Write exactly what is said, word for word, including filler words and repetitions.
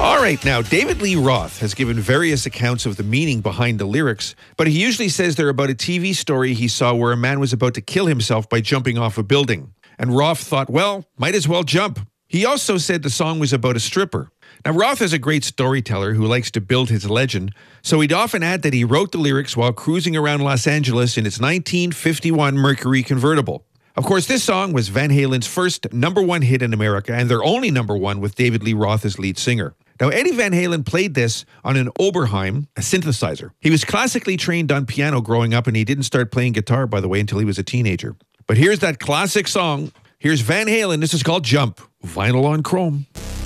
All right, now, David Lee Roth has given various accounts of the meaning behind the lyrics, but he usually says they're about a T V story he saw where a man was about to kill himself by jumping off a building. And Roth thought, well, might as well jump. He also said the song was about a stripper. Now, Roth is a great storyteller who likes to build his legend, so he'd often add that he wrote the lyrics while cruising around Los Angeles in his nineteen fifty-one Mercury convertible. Of course, this song was Van Halen's first number one hit in America, and their only number one with David Lee Roth as lead singer. Now, Eddie Van Halen played this on an Oberheim, a synthesizer. He was classically trained on piano growing up, and he didn't start playing guitar, by the way, until he was a teenager. But here's that classic song. Here's Van Halen. This is called Jump. Vinyl on chrome.